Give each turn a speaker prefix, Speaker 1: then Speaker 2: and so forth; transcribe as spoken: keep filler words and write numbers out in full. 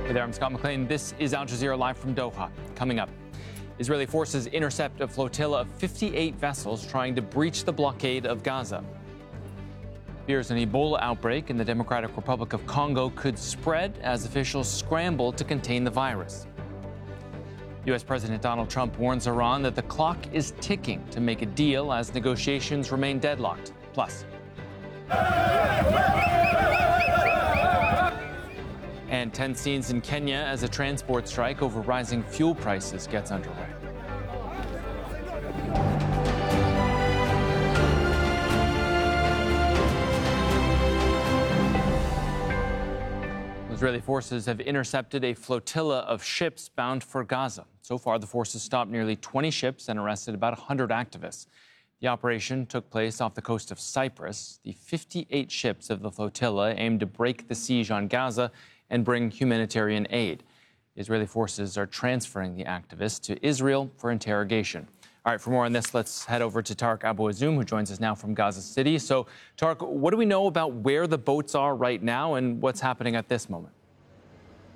Speaker 1: Hey there, I'm Scott McLean. This is Al Jazeera Live from Doha. Coming up, Israeli forces intercept a flotilla of fifty-eight vessels trying to breach the blockade of Gaza. Fears an Ebola outbreak in the Democratic Republic of Congo could spread as officials scramble to contain the virus. U S President Donald Trump warns Iran that the clock is ticking to make a deal as negotiations remain deadlocked. Plus, and tense scenes in Kenya as a transport strike over rising fuel prices gets underway. Israeli forces have intercepted a flotilla of ships bound for Gaza. So far, the forces stopped nearly twenty ships and arrested about one hundred activists. The operation took place off the coast of Cyprus. The fifty-eight ships of the flotilla aimed to break the siege on Gaza and bring humanitarian aid. Israeli forces are transferring the activists to Israel for interrogation. All right, for more on this, let's head over to Tarek Abu Azoum, who joins us now from Gaza City. So, Tarek, what do we know about where the boats are right now and what's happening at this moment?